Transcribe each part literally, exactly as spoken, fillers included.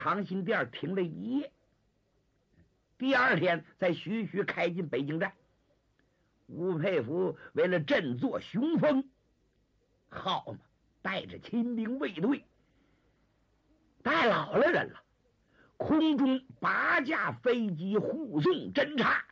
长辛店停了一夜，第二天才徐徐开进北京站。吴佩孚为了振作雄风，好嘛，带着亲兵卫队，带老了人了，空中八架飞机护送侦察。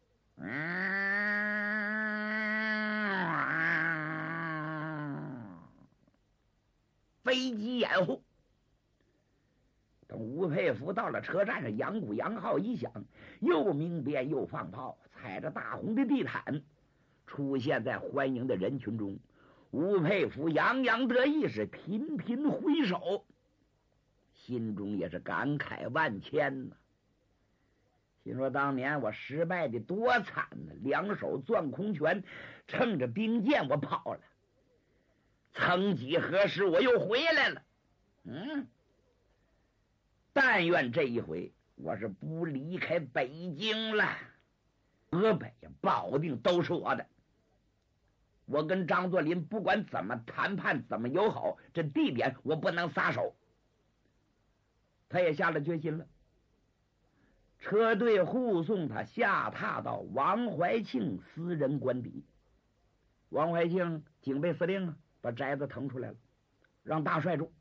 嗯，飞机掩护。等吴佩孚到了车站上，扬鼓扬号一响，又鸣鞭又放炮，踩着大红的地毯出现在欢迎的人群中。吴佩孚洋洋得意，是频频挥手，心中也是感慨万千呐、啊。心说当年我失败的多惨呢、啊！两手攥空拳，趁着兵剑我跑了，曾几何时我又回来了。嗯，但愿这一回我是不离开北京了，河北呀，保定都是我的。我跟张作霖不管怎么谈判，怎么友好，这地点我不能撒手。他也下了决心了。车队护送他下榻到王怀庆私人官邸。王怀庆警备司令啊，把宅子腾出来了，让大帅住。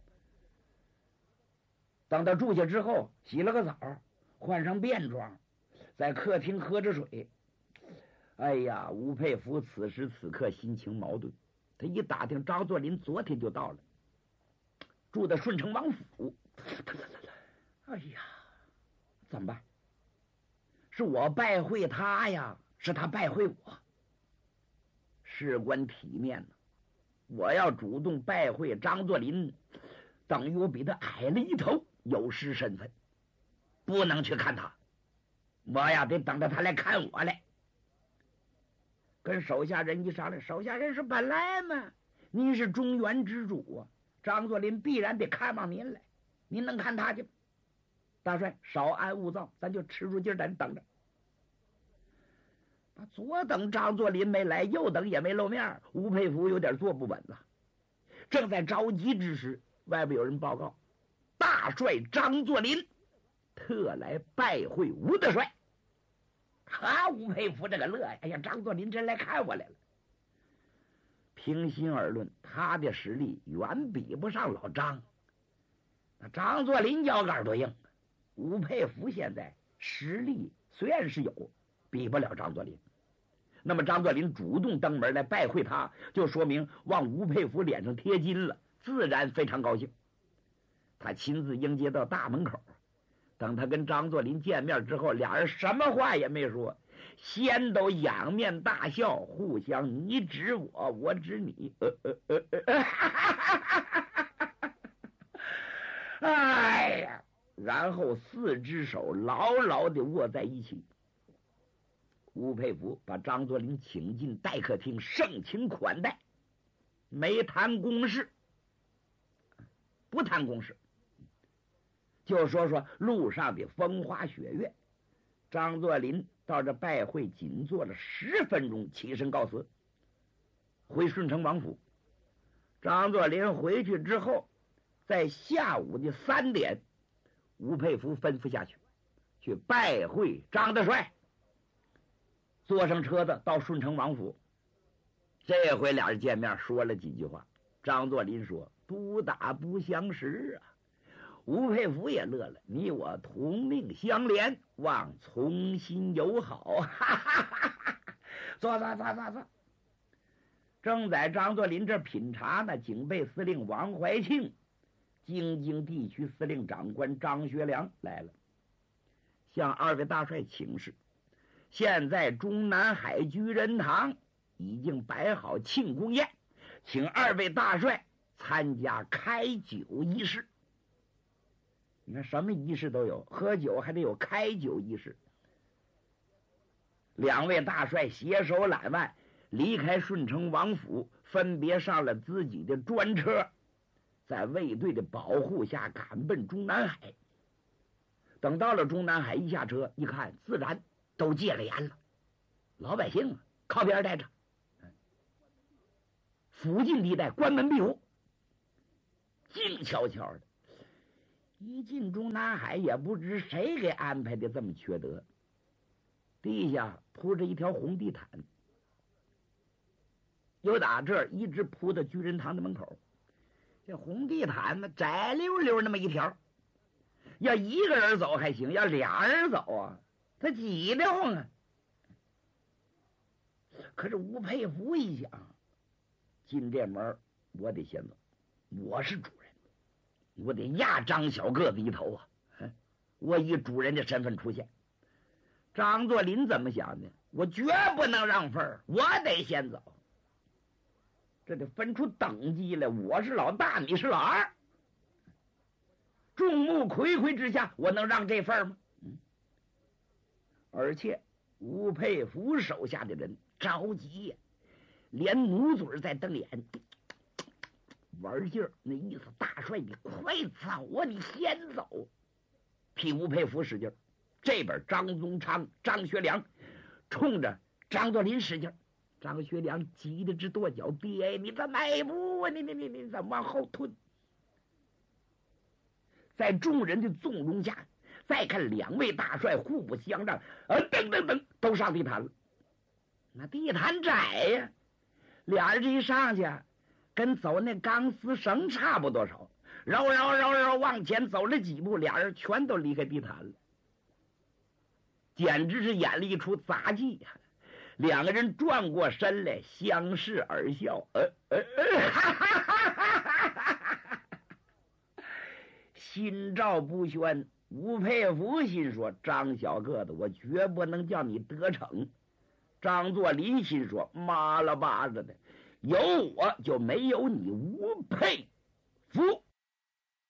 等他住下之后，洗了个澡，换上便装，在客厅喝着水。哎呀，吴佩孚此时此刻心情矛盾。他一打听，张作霖昨天就到了，住在顺城王府。哎呀，怎么办？是我拜会他呀，是他拜会我。事关体面呢，我要主动拜会张作霖，等于我比他矮了一头，有失身份，不能去看他。我呀，得等着他来看我来。跟手下人一商量，手下人说：“本来嘛，您是中原之主啊，张作霖必然得看望您来，您能看他去吗？大帅少安勿躁，咱就吃住劲儿在这等着。”左等张作霖没来，右等也没露面，吴佩孚有点坐不稳了。正在着急之时，外边有人报告：大帅张作霖特来拜会吴大帅。哈，吴佩孚这个乐呀！哎呀，张作霖真来看我来了。平心而论，他的实力远比不上老张。那张作霖腰杆多硬，吴佩孚现在实力虽然是有，比不了张作霖。那么张作霖主动登门来拜会他，就说明往吴佩孚脸上贴金了，自然非常高兴。他亲自迎接到大门口。等他跟张作霖见面之后，俩人什么话也没说，先都仰面大笑，互相你指我，我指你。呃呃呃呃哎呀，然后四只手牢牢地握在一起。吴佩孚把张作霖请进待客厅，盛情款待，没谈公事，不谈公事，就说说路上的风花雪月。张作霖到这拜会仅坐了十分钟，起身告辞，回顺城王府。张作霖回去之后，在下午的三点，吴佩孚吩咐下去，去拜会张大帅。坐上车子到顺城王府，这回俩人见面说了几句话。张作霖说：“不打不相识啊。”吴佩孚也乐了：“你我同命相连，望从心友好。”哈哈哈哈！坐坐坐坐坐。正在张作霖这品茶呢，警备司令王怀庆、京津地区司令长官张学良来了，向二位大帅请示。现在中南海居仁堂已经摆好庆功宴，请二位大帅参加开酒仪式。你看什么仪式都有，喝酒还得有开酒仪式。两位大帅携手揽腕离开顺城王府，分别上了自己的专车，在卫队的保护下赶奔中南海。等到了中南海，一下车一看，自然都戒了严了，老百姓啊靠边待着，附近地带关门闭户，静悄悄的。 一进中南海，也不知谁给安排的这么缺德，地下铺着一条红地毯，由打这儿一直铺到居仁堂的门口。这红地毯呢，窄溜溜那么一条，要一个人走还行，要俩人走啊，他挤得慌啊。可是吴佩孚一想，进这门我得先走，我是主人，我得压张小个子一头啊！我以主人的身份出现。张作霖怎么想的？我绝不能让份儿，我得先走。这得分出等级来，我是老大，你是老二。众目睽睽之下，我能让这份儿吗？嗯。而且吴佩孚手下的人着急呀，连努嘴在瞪眼，玩劲儿，那意思，大帅你快走啊，你先走，替吴佩孚使劲儿。这边张宗昌、张学良冲着张作霖使劲儿。张学良急得直跺脚，爹，你怎么迈步啊？你你你你怎么往后退？在众人的纵容下，再看两位大帅互不相让，啊，噔噔噔，都上地毯了。那地毯窄呀，俩人这一上去，跟走那钢丝绳差不多少，绕绕绕绕往前走了几步，俩人全都离开地毯了，简直是演了一出杂技呀！两个人转过身来，相视而笑，呃呃呃，哈哈哈哈哈哈，心照不宣。吴佩孚心说：张小个子，我绝不能叫你得逞。张作霖心说：妈了巴子的，有我就没有你吴佩孚。